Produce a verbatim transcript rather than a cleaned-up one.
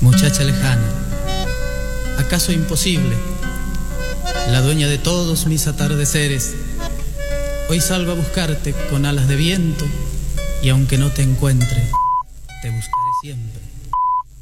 Muchacha lejana, ¿acaso imposible? La dueña de todos mis atardeceres. Hoy salgo a buscarte con alas de viento, y aunque no te encuentre, te buscaré siempre.